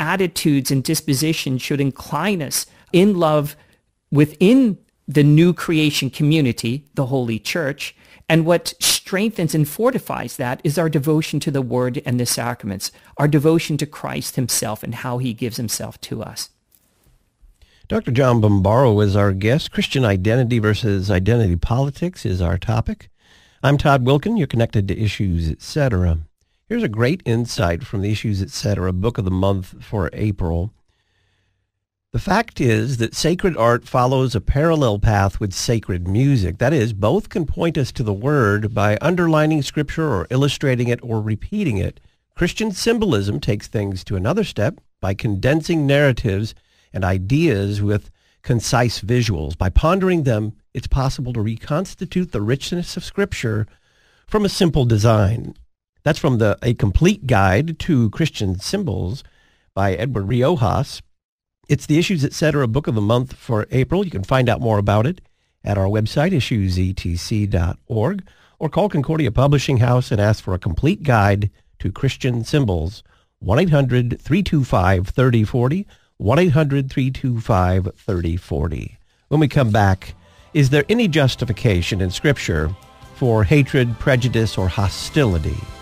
attitudes and dispositions should incline us in love within the new creation community, the Holy Church. And what strengthens and fortifies that is our devotion to the Word and the sacraments, our devotion to Christ himself and how he gives himself to us. Dr. John Bombaro is our guest. Christian identity versus identity politics is our topic. I'm Todd Wilkin. You're connected to Issues Etc. Here's a great insight from the Issues Etc. Book of the Month for April. The fact is that sacred art follows a parallel path with sacred music. That is, both can point us to the Word by underlining Scripture or illustrating it or repeating it. Christian symbolism takes things to another step by condensing narratives and ideas with concise visuals. By pondering them, it's possible to reconstitute the richness of Scripture from a simple design. That's from A Complete Guide to Christian Symbols by Edward Riojas. It's the Issues Etc. Book of the Month for April. You can find out more about it at our website, issuesetc.org, or call Concordia Publishing House and ask for a complete guide to Christian symbols. 1-800-325-3040, 1-800-325-3040. When we come back, is there any justification in Scripture for hatred, prejudice, or hostility?